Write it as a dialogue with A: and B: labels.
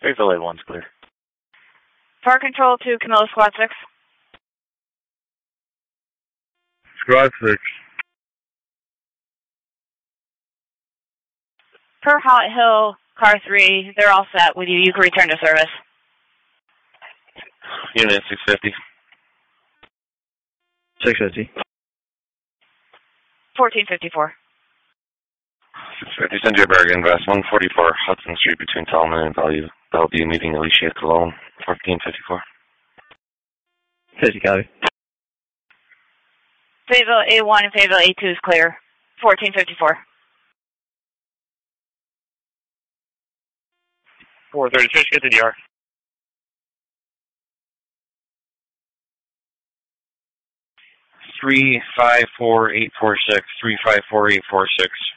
A: Fayetteville A1's clear.
B: Fire control to Camilla Squad 6.
C: Squad 6.
B: Per Hot Hill, car 3, they're all set with you. You can return to service.
A: Unit 650.
C: 650.
B: 1454.
A: 650, Sanjay Bergen, West 144 Hudson Street between Tallman and Bellevue, meeting Alicia Cologne, 1454.
C: 50 copy.
B: Fayetteville A1 and Fayetteville A2 is clear. 1454.
D: 436, get to DR.
A: Three 54846. 354-846.